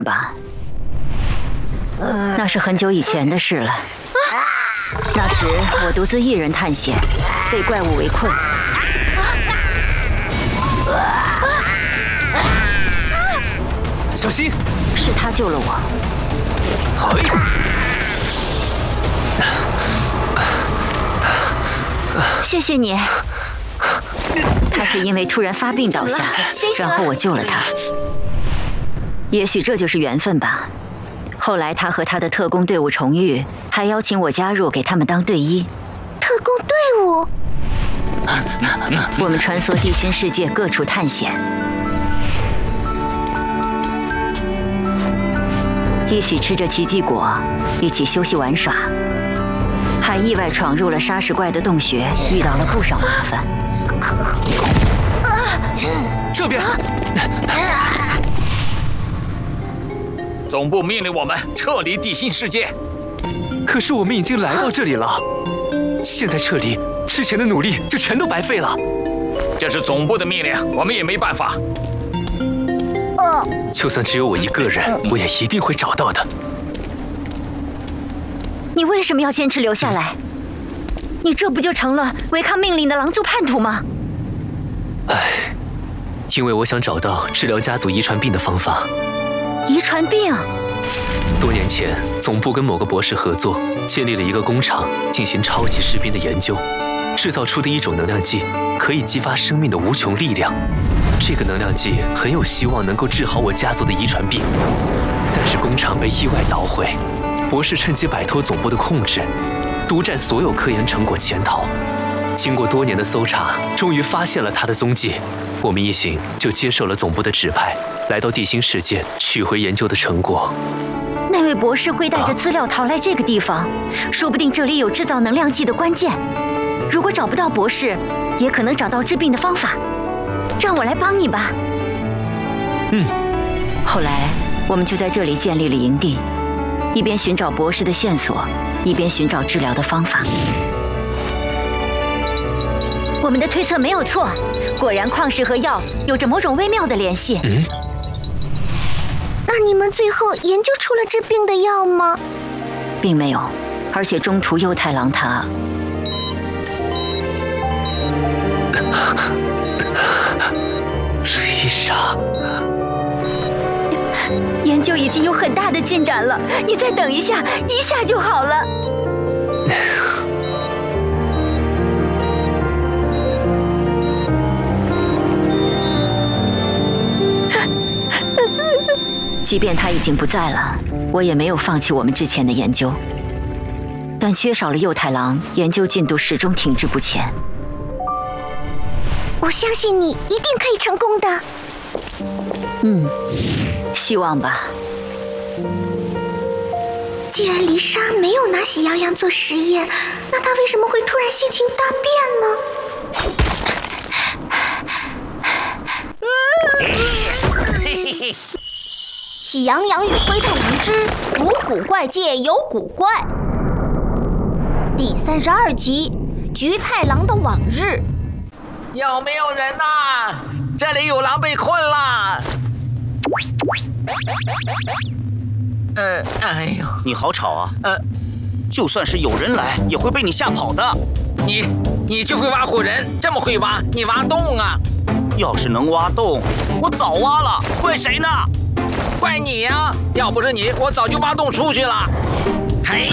吧？那是很久以前的事了。那时我独自一人探险，被怪物围困。 小心！ 是他救了我。 嘿！ 谢谢你。他是因为突然发病倒下，然后我救了他。也许这就是缘分吧。后来他和他的特工队伍重遇，还邀请我加入，给他们当队医。 特工队伍？ 我们穿梭地心世界各处探险，一起吃着奇迹果，一起休息玩耍，还意外闯入了沙石怪的洞穴，遇到了不少麻烦。 这边。 总部命令我们撤离地心世界。 可是我们已经来到这里了，现在撤离，之前的努力就全都白费了。 这是总部的命令，我们也没办法。 就算只有我一个人，我也一定会找到的。 你为什么要坚持留下来？你这不就成了违抗命令的狼族叛徒吗？ 唉，因为我想找到治疗家族遗传病的方法。 遗传病？ 多年前，总部跟某个博士合作，建立了一个工厂，进行超级士兵的研究，制造出的一种能量剂，可以激发生命的无穷力量。这个能量剂很有希望能够治好我家族的遗传病，但是工厂被意外捣毁，博士趁机摆脱总部的控制，独占所有科研成果潜逃。经过多年的搜查，终于发现了他的踪迹。我们一行就接受了总部的指派，来到地心世界取回研究的成果。 那位博士会带着资料逃来这个地方，说不定这里有制造能量剂的关键。如果找不到博士，也可能找到治病的方法。让我来帮你吧。后来我们就在这里建立了营地，一边寻找博士的线索，一边寻找治疗的方法。我们的推测没有错，果然矿石和药有着某种微妙的联系。 那你们最后研究出了治病的药吗？ 并没有，而且中途右太郎他…… 丽莎， 研究已经有很大的进展了，你再等一下，一下就好了。即便他已经不在了，我也没有放弃我们之前的研究。但缺少了右太郎，研究进度始终停滞不前。 我相信你一定可以成功的。 希望吧。 既然丽莎没有拿喜羊羊做实验，那她为什么会突然性情大变呢？喜羊羊与灰太狼之五虎怪界有古怪第32集菊太郎的往日。 有没有人呐？这里有狼被困了。哎呦， 你好吵啊！就算是有人来，也会被你吓跑的。 你就会挖苦人，这么会挖，你挖洞啊！ 要是能挖洞，我早挖了，怪谁呢？ 怪你呀！要不是你，我早就挖洞出去了。嘿！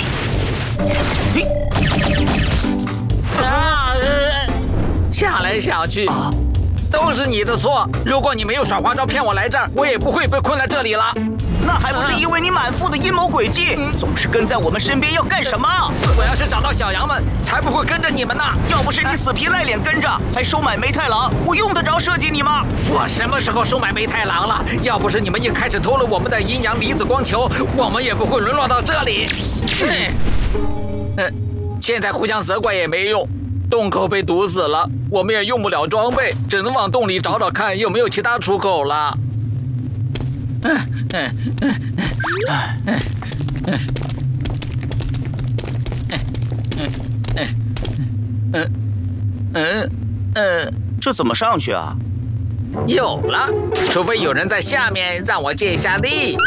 想来想去，都是你的错。如果你没有耍花招骗我来这儿，我也不会被困在这里了。 那还不是因为你满腹的阴谋诡计，总是跟在我们身边要干什么？ 我要是找到小羊们，才不会跟着你们呢。 要不是你死皮赖脸跟着，还收买梅太郎，我用得着设计你吗？ 我什么时候收买梅太郎了？要不是你们一开始偷了我们的阴阳离子光球，我们也不会沦落到这里。现在互相责怪也没用。洞口被堵死了，我们也用不了装备，只能往洞里找找看有没有其他出口了。 这怎么上去啊？ 有了，除非有人在下面让我借一下力。